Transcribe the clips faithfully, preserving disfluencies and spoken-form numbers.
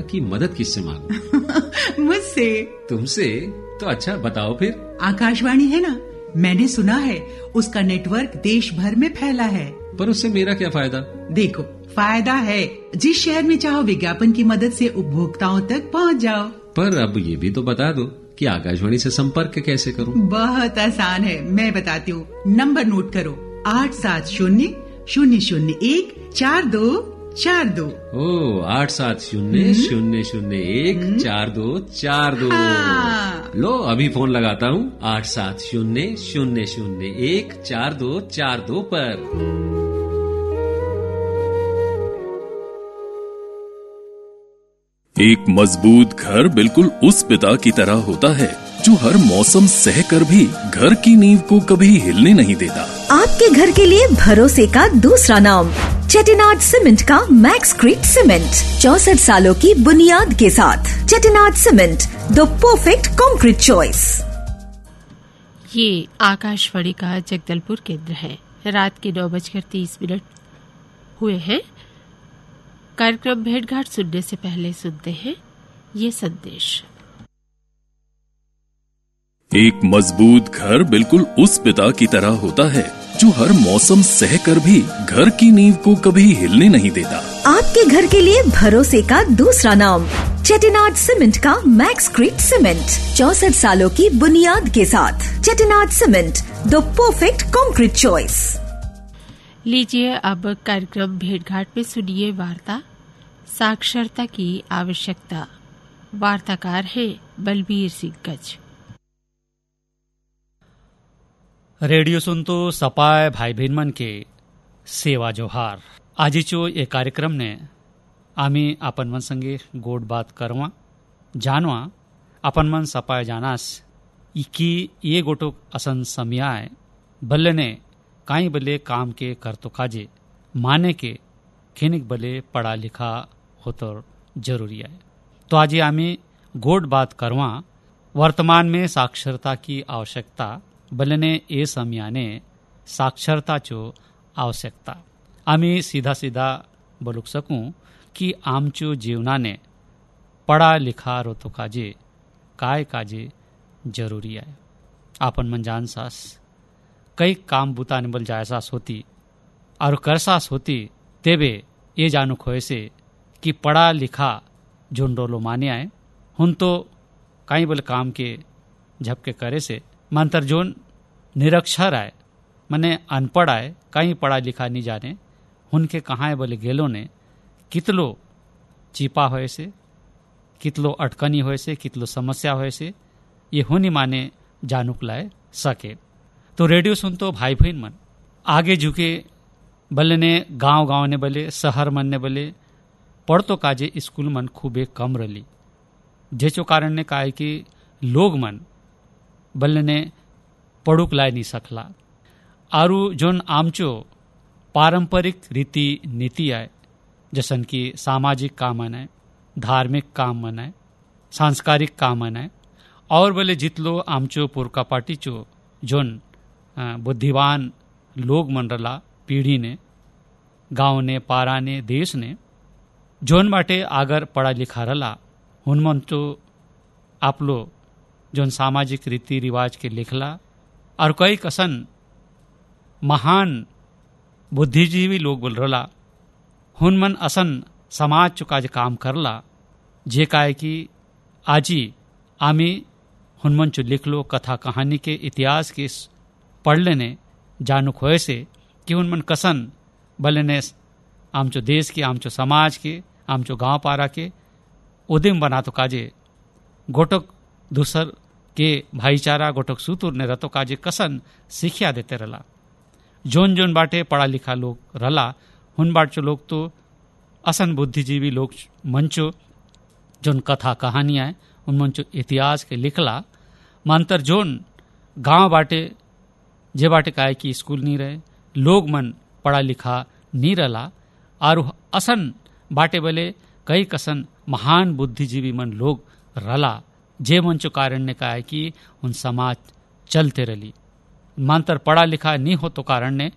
की मदद किससे मांगू? मुझसे। तुमसे? तो अच्छा बताओ फिर। आकाशवाणी है ना, मैंने सुना है उसका नेटवर्क देश भर में फैला है। पर उससे मेरा क्या फायदा? देखो, फायदा है, जिस शहर में चाहो विज्ञापन की मदद से उपभोक्ताओं तक पहुंच जाओ। पर अब ये भी तो बता दो कि आकाशवाणी से संपर्क कैसे करूं? बहुत आसान है, मैं बताती हूँ। नंबर नोट करो, आठ सात शून्य शून्य शून्य एक चार दो चार दो। ओ, आठ सात शून्य शून्य शून्य एक चार दो चार दो। हाँ। लो अभी फोन लगाता हूँ, आठ सात शून्य शून्य शून्य एक चार दो चार दो पर। एक मजबूत घर बिल्कुल उस पिता की तरह होता है जो हर मौसम सहकर भी घर की नींव को कभी हिलने नहीं देता। आपके घर के लिए भरोसे का दूसरा नाम चेटिनाड सीमेंट का मैक्सक्रीट सीमेंट, चौसठ सालों की बुनियाद के साथ। Chettinad cement, the perfect concrete choice. ये आकाशवाणी का जगदलपुर केंद्र है। रात के नौ बजकर तीस मिनट हुए हैं। कार्यक्रम भेंटघाट सुनने से पहले सुनते हैं ये संदेश। एक मजबूत घर बिल्कुल उस पिता की तरह होता है जो हर मौसम सहकर भी घर की नींव को कभी हिलने नहीं देता। आपके घर के लिए भरोसे का दूसरा नाम चेटिनाड सीमेंट का मैक्सक्रीट सीमेंट, चौसठ सालों की बुनियाद के साथ। Chettinad cement, the perfect concrete choice. लीजिए अब कार्यक्रम भेंटघाट में सुनिए वार्ता साक्षरता की आवश्यकता। वार्ताकार है बलबीर सिंह गज। रेडियो सुनतो सपाय भाई बहन मन के सेवा जोहार। आजीचो ये कार्यक्रम ने आम्ही आपण मन संगे गोड बात करवा जानवा आपण मन सपाय जानास इकी ये गोटो असन समयाय बल्लने काई बले काम के करतो काजे माने के खिनिक बले पढ़ा लिखा हो तो जरूरी है। तो आज आम्ही गोड बात करवा वर्तमान में साक्षरता की आवश्यकता बलने ए समयाने साक्षरता चो आवश्यकता। आम्ही सीधा सीधा बोलू सकूं कि आमचो जीवनाने पढ़ा लिखा रोतो काजे काय काजे जरूरी है। आपण मन जान सास कई काम बुता निबल जायसास होती और करसास होती तेबे ये जानू खोए से कि पढ़ा लिखा झुंडोलो माने आए हुन तो कई बल काम के झपके करे से मंतर जोन निरक्षर आए मने अनपढ़ आए कहीं पढ़ा लिखा नहीं जाने उनके कहाँ बोले गेलो ने कितलो चिपा होए से कितलो अटकनी होए से कितलो समस्या होए से ये होनी माने जानूक लाए सके। तो रेडियो सुनतो भाई बहन मन आगे झुके बल्ले ने गांव गांव ने बले शहर मन ने बले पढ़तो काजे स्कूल मन खूबे कम रली जेचो कारण ने कहा कि लोग मन बल्ले ने पढ़ुक लाए नहीं सकला। आरु जोन आमचो पारंपरिक रीति नीति आए जसन कि सामाजिक काम मनाए, धार्मिक काम मनाए, सांस्कारिक काम मनाए और बोले जितलो आमचो पुरका पाटी चो जोन बुद्धिवान लोग मन रला पीढ़ी ने गांव ने पारा ने देश ने जोन बाटे आगर पढ़ा लिखा रला हुन मन तो आपलो जोन सामाजिक रीति रिवाज के लिखला और कई कसन महान बुद्धिजीवी लोग बोल रला हुन मन असन समाज चुका जे काम करला जे काय कि आजी आमी हुन मन चु लिख लो कथा कहानी के इतिहास के पढ़ लेने जानू खोए से कि हुन मन कसन बलने आमचो देश के आमचो समाज के आमचो गांव पारा के उदिम बना तो काजे गोटक दूसर के भाईचारा गोटक सूतुर ने रतो काजे कसन सिखिया देते रला। जोन जोन बाटे पढ़ा लिखा लोग रला हुन बाटचो लोग तो असन बुद्धिजीवी लोग मंचो जोन कथा कहानियाँ है उन मंचो इतिहास के लिखला मांतर जोन गांव बाटे जे बाटे काहे कि स्कूल नहीं रहे लोग मन पढ़ा लिखा नहीं रला और असन बाटे बले कई कसन महान बुद्धिजीवी मन लोग रला जे मंचो कारण ने कहा है कि उन समाज चलते रली मांतर पढ़ा लिखा नहीं हो तो कारण ने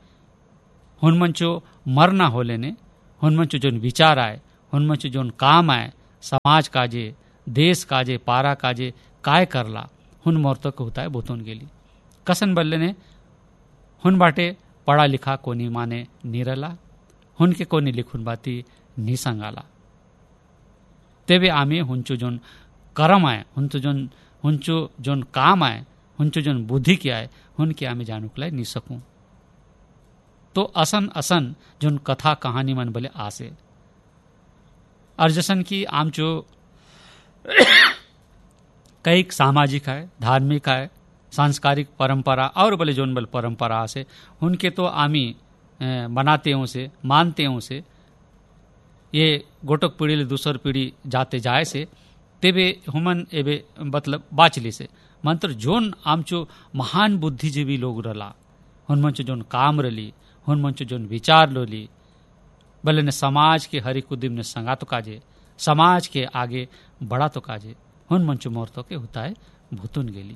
हुन मंचो मरना हो लेने हुन मंचो जोन विचार आए हुन मंचो जोन काम आए समाज काजे, देश काजे, पारा काजे काय करला हुन मोर्तो के होता है भूतून गेली. कसन बल्ले ने हुन बाटे पढ़ा लिखा कोनी माने निरला, हुन के कोनी लिखून बाती नी सांगाला. तेवे आम्ही हुंचू जोन कर्म आहे, हुंचू जोन हुंचू जोन काम आहे, हुंचू जोन बुद्धि की आहे, हुन के आम्ही जाणूकलाय नी सकूं. तो असन असन जोन कथा कहानी मन भले आसे और जसन की आमचो कई सामाजिक है, धार्मिक है, सांस्कारिक परंपरा और भले जोन बल परंपरा आसे उनके तो आमी बनाते हूँ से मानते हूँ से ये गोटक पीढ़ी ले दूसर पीढ़ी जाते जाए से तेबे हुमन एबे मतलब बाचली से मंत्र जोन आमचो महान बुद्धिजीवी लोग रला हुन मंचो जोन काम रली, हुन मंचो जोन विचार लोली भले ने समाज के हरि कुदिम ने संगा तो काजे, समाज के आगे बड़ा तो काजे, हुन मंचो मोर्तो के होता है भूतुन गेली.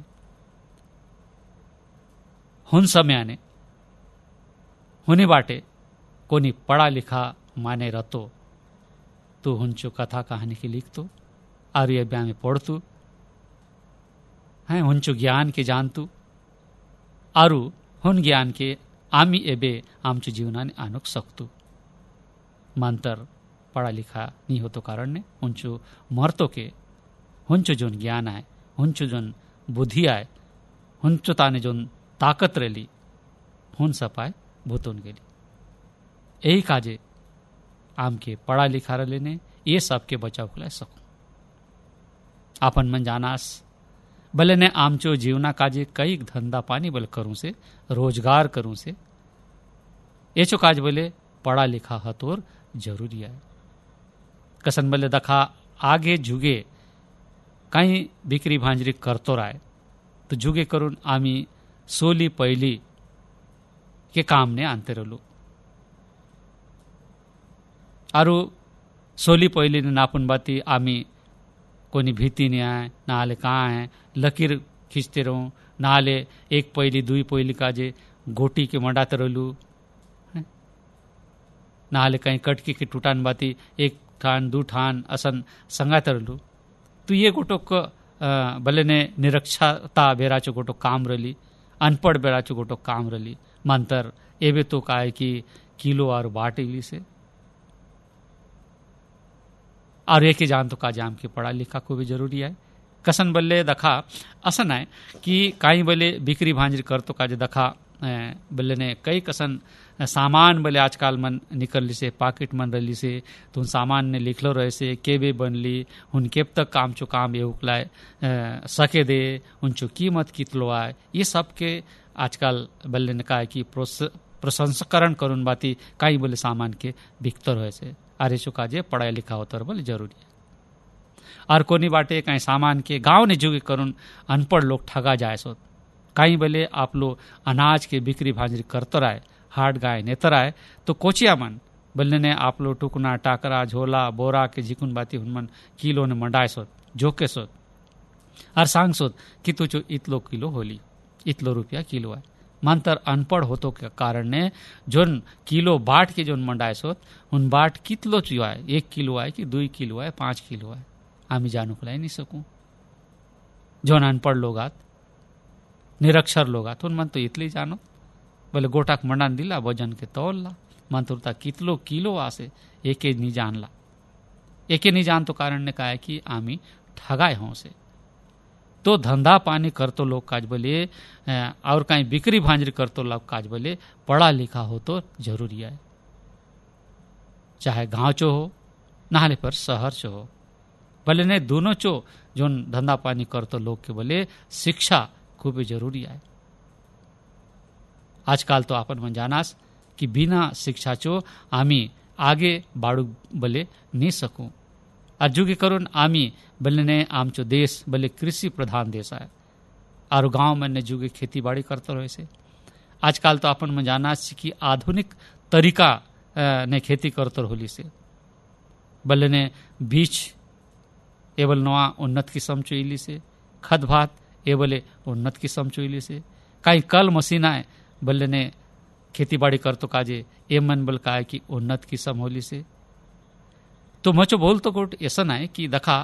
हुन समयाने हुनी बाटे कोनी पढ़ा लिखा माने रतो तो हुंचो कथा कहानी की लिखतो और ये ब्याह में पढ़तू हैं, हुंचो ज्ञान के जानतू आरु हुन ज्ञान के आमी एबे आमचो जीवनाने आनुक सकतू. मंतर पढ़ा लिखा नहीं हो तो कारण ने हुंचो मरतो के हुंचो जोन ज्ञान आए, हुंचो जोन बुद्धि आए, हुंचो ताने जोन ताकत रेली हुन सपाए भूतोन गेली. यही काजे आम के पढ़ा लिखा रले ने ये सबके बचाव के लिए सकूं. आपन मन जानास भले ने आमचो जीवना काजे कई धंधा पानी बल करूं से, रोजगार करूं से, ये चो काज बोले पढ़ा लिखा हतोर जरूरी है. कसन बले दखा आगे जुगे कहीं बिक्री भांजरी करतो राय तो जुगे करून आमी सोली पहिली के काम ने आनते रहलू. आरु सोली पहिली ने नापुन बाती आमी कोनी भीती नहीं आए ना आले कहाँ है लकीर खींचते रहूं ना आले एक पहिली दुई पहिली काजे गोटी के मंडाते रहलू ना आले कहीं कटकी के टूटान बाती एक ठान दू ठान असन संगाते रहलू. तो ये गोटोक भले ने निरक्षता बेराचो गोटो काम रली, अनपढ़ बेराचो गोटो काम रली. मंतर एबे तो काहे कि किलो और बाट इली से और एक ही जान तो का जाम की पढ़ा लिखा को भी जरूरी है. कसन बल्ले दखा असन है कि काई बले बिक्री भांजरी कर तो काजे दखा बल्ले ने कई कसन सामान बले आजकल मन निकल से पाकिट मन रली से तो उन सामान ने लिखलो रहे से केबे बनली उन केब तक काम चो काम ये उकलाए सके दे उनचो कीमत कितलो आए ये सब के आजकल बल्ले ने कहा कि प्रसंस्करण करून बाती कई बोले सामान के बिकतर रहे से अरे चो काजे पढ़ाई लिखा होतर बोले जरूरी है. और कोनी बाटे कहीं सामान के गांव ने जुगे करून अनपढ़ लोग ठगा जाए सो कहीं बोले आप लोग अनाज के बिक्री भांजरी करतर आए हाट गाय नेतर आए तो कोचिया मन बल्ले ने आप लोग टुकना टाकरा झोला बोरा के जिकुन बाती हुनमन किलो ने मंडाए सोत जोके सोत और सांग सोत कि तू चो इतलो किलो होली इतलो रुपया किलो है. मंतर अनपढ़ होतो के कारण ने जोन किलो बाट के जोन मंडाए सोत उन बाट कितलो चो आए एक किलो आए कि दुई किलो आए पांच किलो आए आमी जानू खलाई नहीं सकूं. जोन अनपढ़ लोग आत निरक्षर लोग आत उन मन तो इतली जानो बोले गोटाक मंडान दिला वजन के तौल ला मन तुरता कितलो किलो आसे एके नहीं जान ला एके नहीं जान तो कारण ने कहा है कि आमी ठगाए हों से. तो धंधा पानी करतो लोग काज बोले और कहीं बिक्री भांजरी करतो लोग काज बोले पढ़ा लिखा हो तो जरूरी है. चाहे गांव चो हो नाले पर शहर चो हो भले ने दोनों चो जोन धंधा पानी करतो लोग के बोले शिक्षा खूब जरूरी है. आजकल तो आपन मन जानास कि बिना शिक्षा चो आमी आगे बाड़ू बोले नहीं सकूं. और जुगे करून आमी बल्ले ने आमचो देश बल्ले कृषि प्रधान देश है और गांव में ने जुगे खेती बाड़ी करते रहे से. आजकल तो अपन में जाना कि आधुनिक तरीका ने खेती करते होली से बल्ले ने बीज एवल नवा उन्नत किस्म चोइली से खत भात एवले उन्नत किस्म चोइली से कई कल मशीन आए बल्ले ने खेती बाड़ी करतो काजे ए मन बल का है कि उन्नत किस्म होली से. तो मचो बोल तो गोट ऐसा ना है कि दखा